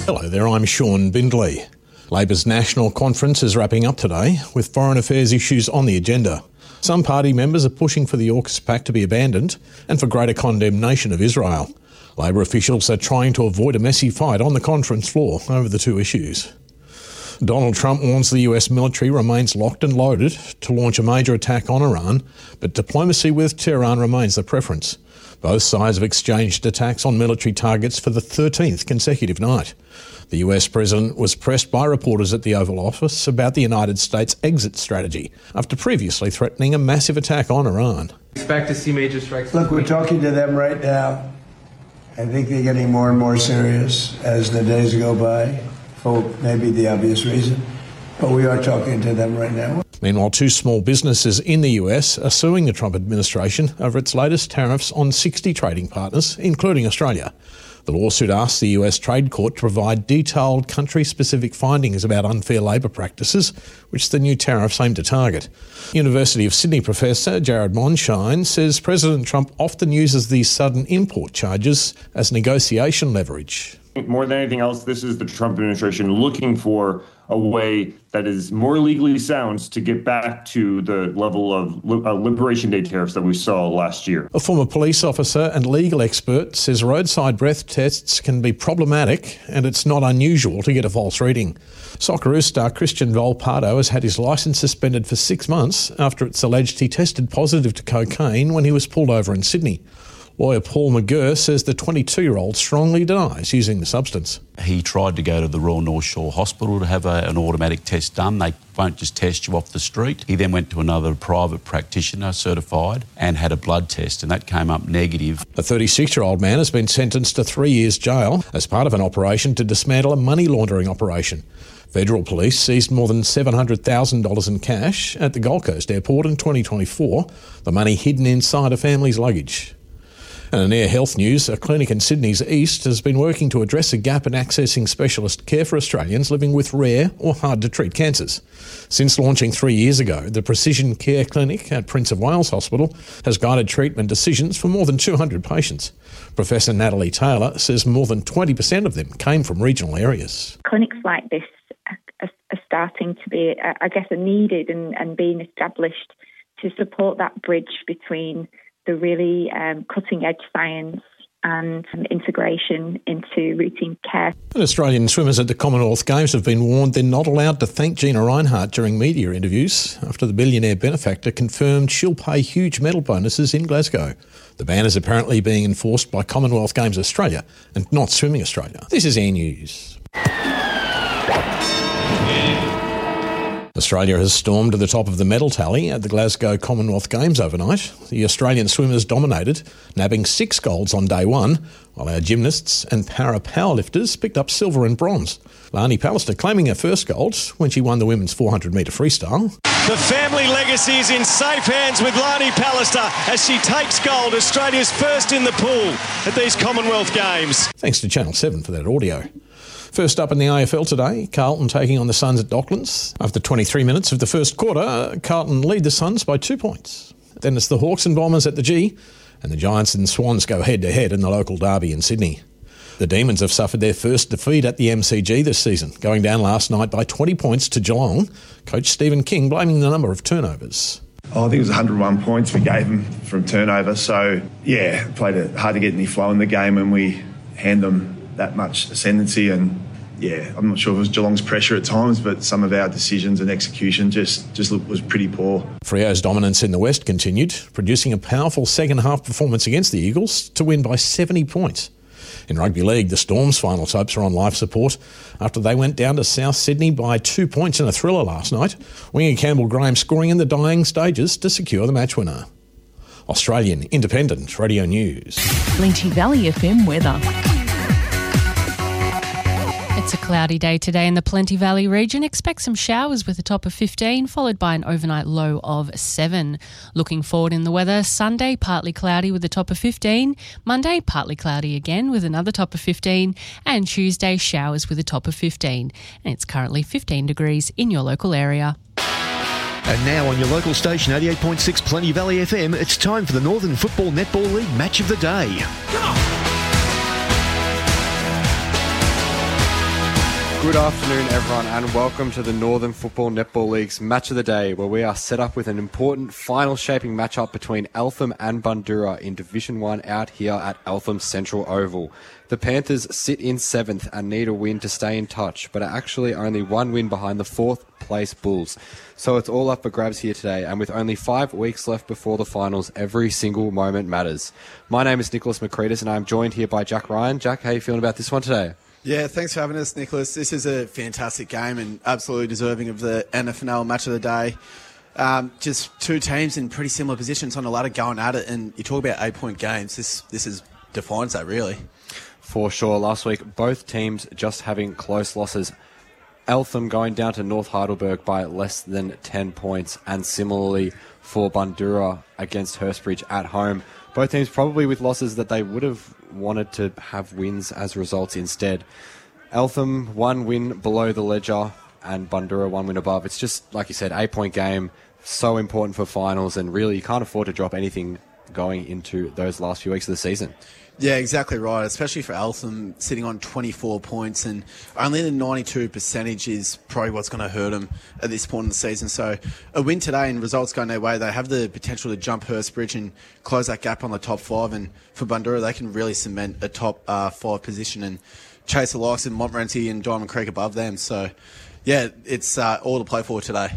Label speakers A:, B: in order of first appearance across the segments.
A: Hello there, I'm Sean Bindley. Labor's national conference is wrapping up today with foreign affairs issues on the agenda. Some party members are pushing for the AUKUS pact to be abandoned and for greater condemnation of Israel. Labor officials are trying to avoid a messy fight on the conference floor over the two issues. Donald Trump warns the US military remains locked and loaded to launch a major attack on Iran, but diplomacy with Tehran remains the preference. Both sides have exchanged attacks on military targets for the 13th consecutive night. The US president was pressed by reporters at the Oval Office about the United States' exit strategy after previously threatening a massive attack on Iran.
B: Expect to see major strikes.
C: Look, we're talking to them right now. I think they're getting more and more serious as the days go by, for maybe the obvious reason. But we are talking to them right now.
A: Meanwhile, two small businesses in the US are suing the Trump administration over its latest tariffs on 60 trading partners, including Australia. The lawsuit asks the US Trade Court to provide detailed country-specific findings about unfair labour practices, which the new tariffs aim to target. University of Sydney professor Jared Monshine says President Trump often uses these sudden import charges as negotiation leverage.
D: More than anything else, this is the Trump administration looking for a way that is more legally sound to get back to the level of Liberation Day tariffs that we saw last year.
A: A former police officer and legal expert says roadside breath tests can be problematic and it's not unusual to get a false reading. Socceroos star Christian Volpato has had his licence suspended for 6 months after it's alleged he tested positive to cocaine when he was pulled over in Sydney. Lawyer Paul McGurr says the 22-year-old strongly denies using the substance.
E: He tried to go to the Royal North Shore Hospital to have an automatic test done. They won't just test you off the street. He then went to another private practitioner, certified, and had a blood test, and that came up negative.
A: A 36-year-old man has been sentenced to 3 years jail as part of an operation to dismantle a money laundering operation. Federal police seized more than $700,000 in cash at the Gold Coast airport in 2024, the money hidden inside a family's luggage. And in Air Health news, a clinic in Sydney's east has been working to address a gap in accessing specialist care for Australians living with rare or hard-to-treat cancers. Since launching 3 years ago, the Precision Care Clinic at Prince of Wales Hospital has guided treatment decisions for more than 200 patients. Professor Natalie Taylor says more than 20% of them came from regional areas.
F: Clinics like this are starting to be, I guess, are needed and being established to support that bridge between the really cutting-edge science and integration into routine care.
A: And Australian swimmers at the Commonwealth Games have been warned they're not allowed to thank Gina Rinehart during media interviews after the billionaire benefactor confirmed she'll pay huge medal bonuses in Glasgow. The ban is apparently being enforced by Commonwealth Games Australia and not Swimming Australia. This is Air News. Australia has stormed to the top of the medal tally at the Glasgow Commonwealth Games overnight. The Australian swimmers dominated, nabbing 6 golds on day one, while our gymnasts and para-powerlifters picked up silver and bronze. Lani Pallister claiming her first gold when she won the women's 400-metre freestyle.
G: The family legacy is in safe hands with Lani Pallister as she takes gold, Australia's first in the pool at these Commonwealth Games.
A: Thanks to Channel 7 for that audio. First up in the AFL today, Carlton taking on the Suns at Docklands. After 23 minutes of the first quarter, Carlton lead the Suns by 2 points. Then it's the Hawks and Bombers at the G, and the Giants and Swans go head-to-head in the local derby in Sydney. The Demons have suffered their first defeat at the MCG this season, going down last night by 20 points to Geelong. Coach Stephen King blaming the number of turnovers.
H: I think it was 101 points we gave them from turnover. So, yeah, played it hard to get any flow in the game and we hand them that much ascendancy. And, yeah, I'm not sure if it was Geelong's pressure at times, but some of our decisions and execution just was pretty poor. Freo's dominance in the West continued, producing a powerful second-half performance against the Eagles to win by 70 points. In rugby league, the Storm's final hopes are on life support after they went down to South Sydney by 2 points in a thriller last night. Winger Campbell Graham scoring in the dying stages to secure the match winner. Australian Independent Radio News.
I: Plenty Valley FM weather.
J: It's a cloudy day today in the Plenty Valley region. Expect some showers with a top of 15, followed by an overnight low of 7. Looking forward in the weather, Sunday partly cloudy with a top of 15, Monday partly cloudy again with another top of 15, and Tuesday showers with a top of 15. And it's currently 15 degrees in your local area.
K: And now on your local station 88.6 Plenty Valley FM, it's time for the Northern Football Netball League Match of the Day.
B: Good afternoon, everyone, and welcome to the Northern Football Netball League's Match of the Day, where we are set up with an important final shaping matchup between Eltham and Bundoora in Division 1 out here at Eltham Central Oval. The Panthers sit in 7th and need a win to stay in touch, but are actually only one win behind the 4th place Bulls. So it's all up for grabs here today, and with only 5 weeks left before the finals, every single moment matters. My name is Nicholas McCreadis, and I'm joined here by Jack Ryan. Jack, how are you feeling about this one today?
L: Yeah, thanks for having us, Nicholas. This is a fantastic game and absolutely deserving of the NFNL Match of the Day. Just two teams in pretty similar positions on the ladder going at it, and you talk about 8-point games. This defines that, really.
B: For sure. Last week, both teams just having close losses. Eltham going down to North Heidelberg by less than 10 points, and similarly for Bundoora against Hurstbridge at home. Both teams probably with losses that they would have wanted to have wins as results instead. Eltham, 1 win below the ledger, and Bundoora 1 win above. It's just, like you said, 8-point game, so important for finals, and really you can't afford to drop anything going into those last few weeks of the season.
L: Yeah, exactly right, especially for Eltham sitting on 24 points, and only the 92% is probably what's going to hurt them at this point in the season. So a win today and results going their way, they have the potential to jump Hurstbridge and close that gap on the top 5, and for Bundoora they can really cement a top 5 position and chase the likes of Montmorency and Diamond Creek above them. So yeah, it's all to play for today.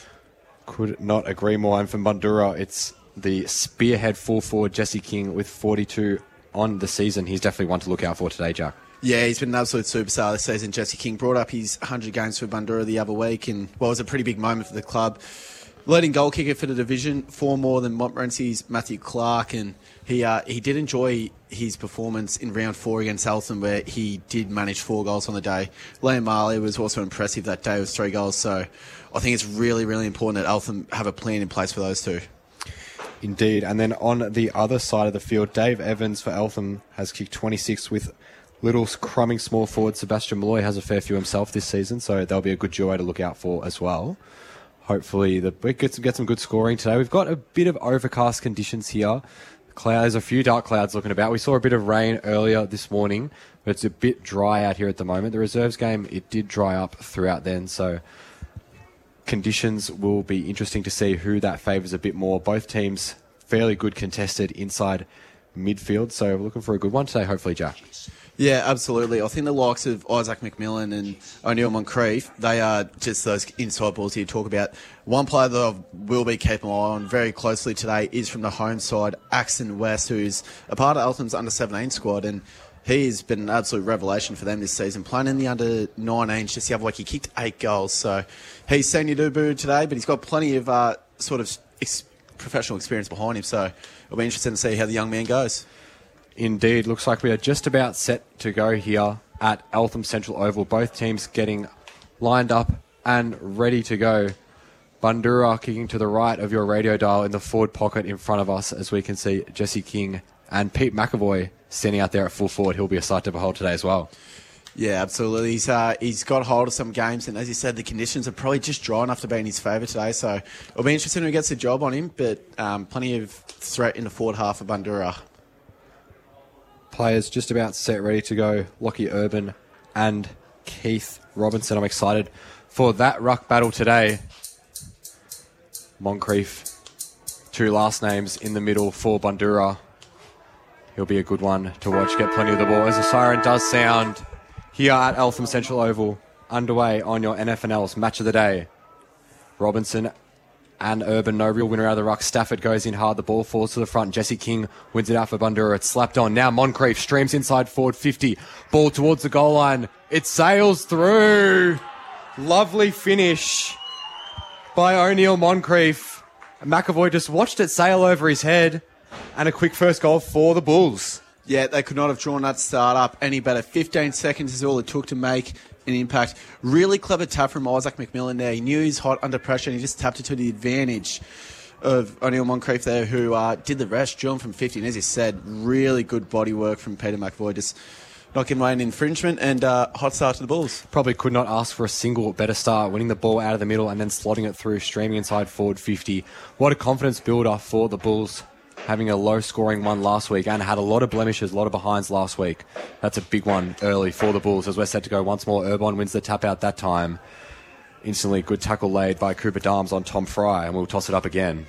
B: Could not agree more. And from Bundoora, it's the spearhead full forward Jesse King with 42 on the season. He's definitely one to look out for today, Jack.
L: Yeah, he's been an absolute superstar this season. Jesse King brought up his 100 games for Bundoora the other week, and it was a pretty big moment for the club. Leading goal kicker for the division, 4 more than Montmorency's Matthew Clark, and he did enjoy his performance in round 4 against Eltham, where he did manage 4 goals on the day. Liam Marley was also impressive that day with 3 goals, so I think it's really, really important that Eltham have a plan in place for those two.
B: Indeed. And then on the other side of the field, Dave Evans for Eltham has kicked 26 with little crumbing small forward. Sebastian Malloy has a fair few himself this season, so that'll be a good duo to look out for as well. Hopefully we get some good scoring today. We've got a bit of overcast conditions here. There's a few dark clouds looking about. We saw a bit of rain earlier this morning, but it's a bit dry out here at the moment. The reserves game, it did dry up throughout then, so conditions will be interesting to see who that favours a bit more. Both teams fairly good contested inside midfield, so we're looking for a good one today, hopefully, Jack.
L: Yeah, absolutely. I think the likes of Isaac McMillan and O'Neill Moncrief, they are just those inside balls you talk about. One player that I will be keeping an eye on very closely today is from the home side, Axton West, who's a part of Eltham's under-17 squad, and he's been an absolute revelation for them this season. Playing in the under-19s just the other week, he kicked 8 goals. So he's senior debut today, but he's got plenty of professional experience behind him. So it'll be interesting to see how the young man goes.
B: Indeed. Looks like we are just about set to go here at Eltham Central Oval. Both teams getting lined up and ready to go. Bundoora kicking to the right of your radio dial in the forward pocket in front of us, as we can see Jesse King and Pete McAvoy standing out there at full forward. He'll be a sight to behold today as well.
L: Yeah, absolutely. He's got hold of some games, and as you said, the conditions are probably just dry enough to be in his favour today. So it'll be interesting who gets the job on him, but plenty of threat in the forward half of Bundoora.
B: Players just about set, ready to go. Lockie Urban and Keith Robinson. I'm excited for that ruck battle today. Moncrief, 2 last names in the middle for Bundoora. He'll be a good one to watch, get plenty of the ball. As the siren does sound here at Eltham Central Oval, underway on your NFNL's Match of the Day. Robinson and Urban, no real winner out of the ruck. Stafford goes in hard, the ball falls to the front. Jesse King wins it out for Bundoora. It's slapped on. Now Moncrief streams inside forward 50. Ball towards the goal line. It sails through. Lovely finish by O'Neill Moncrief. McAvoy just watched it sail over his head. And a quick first goal for the Bulls.
L: Yeah, they could not have drawn that start up any better. 15 seconds is all it took to make an impact. Really clever tap from Isaac McMillan there. He knew he was hot under pressure, and he just tapped it to the advantage of O'Neill Moncrief there, who did the rest, drawn from 50. And as you said, really good body work from Peter McAvoy, just not giving away an infringement, and hot start to the Bulls.
B: Probably could not ask for a single better start, winning the ball out of the middle and then slotting it through, streaming inside forward 50. What a confidence builder for the Bulls having a low-scoring one last week and had a lot of blemishes, a lot of behinds last week. That's a big one early for the Bulls as we're set to go once more. Urbon wins the tap-out that time. Instantly good tackle laid by Cooper Dahms on Tom Fry, and we'll toss it up again.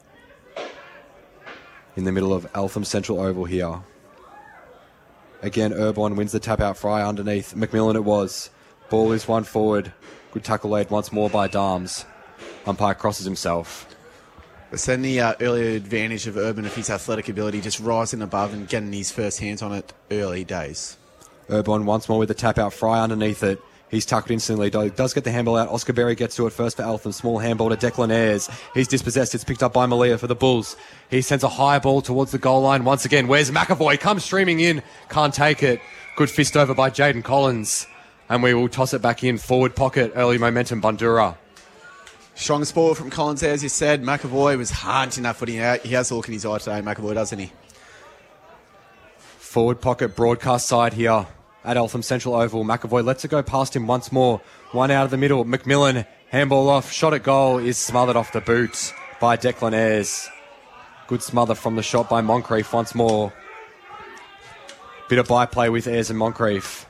B: In the middle of Eltham Central Oval here. Again, Urbon wins the tap-out. Fry underneath. McMillan it was. Ball is one forward. Good tackle laid once more by Dahms. Umpire crosses himself.
L: It's then the earlier advantage of Urban of his athletic ability, just rising above and getting his first hands on it early days.
B: Urbon once more with the tap-out. Fry underneath it. He's tackled instantly. Does get the handball out. Oscar Berry gets to it first for Eltham. Small handball to Declan Ayres. He's dispossessed. It's picked up by Malia for the Bulls. He sends a high ball towards the goal line once again. Where's McAvoy? Comes streaming in. Can't take it. Good fist over by Jaden Collins. And we will toss it back in. Forward pocket. Early momentum. Bandura.
L: Strongest ball from Collins there, as you said. McAvoy was hunting that footing out. He has a look in his eye today, McAvoy, doesn't he?
B: Forward pocket. Broadcast side here at Eltham Central Oval. McAvoy lets it go past him once more. One out of the middle. McMillan, handball off. Shot at goal is smothered off the boot by Declan Ayres. Good smother from the shot by Moncrief once more. Bit of byplay with Ayres and Moncrief.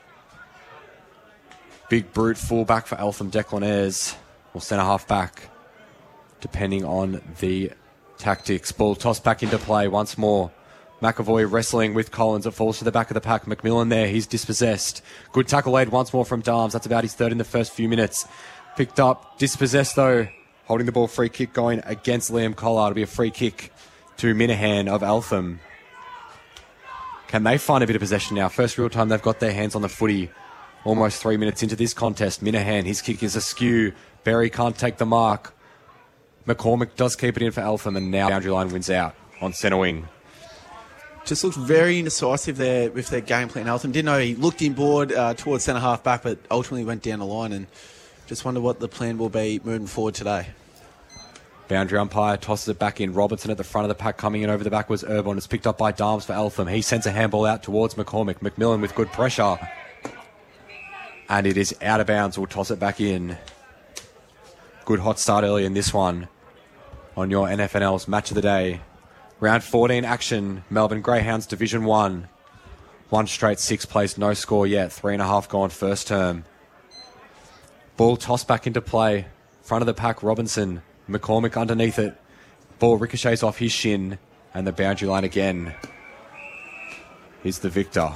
B: Big brute fullback for Eltham, Declan Ayres. Or centre half back, depending on the tactics. Ball tossed back into play once more. McAvoy wrestling with Collins. It falls to the back of the pack. McMillan there. He's dispossessed. Good tackle laid once more from Dahms. That's about his third in the first few minutes. Picked up. Dispossessed though. Holding the ball. Free kick going against Liam Collard. It'll be a free kick to Minahan of Eltham. Can they find a bit of possession now? First real time they've got their hands on the footy. Almost 3 minutes into this contest. Minahan, his kick is askew. Berry can't take the mark. McCormick does keep it in for Eltham, and now boundary line wins out on centre wing.
L: Just looked very indecisive there with their game plan. Eltham didn't know he looked inboard towards centre half back, but ultimately went down the line, and just wonder what the plan will be moving forward today.
B: Boundary umpire tosses it back in. Robinson at the front of the pack, coming in over the back was Urbon. It's picked up by Dahms for Eltham. He sends a handball out towards McCormick. McMillan with good pressure. And it is out of bounds. We'll toss it back in. Good hot start early in this one on your NFNL's Match of the Day. Round 14 action. Melbourne Greyhounds Division 1. One straight 6 place, no score yet. 3.5 gone first term. Ball tossed back into play. Front of the pack, Robinson. McCormick underneath it. Ball ricochets off his shin. And the boundary line again is the victor.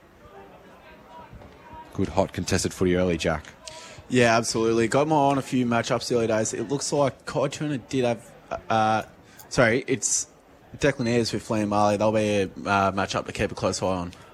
B: Good hot contested footy early, Jack.
L: Yeah, absolutely. Got my eye on a few matchups the early days. It looks like Kai Turner did have... it's Declan Ayres with Liam Marley. They'll be a matchup to keep a close eye on.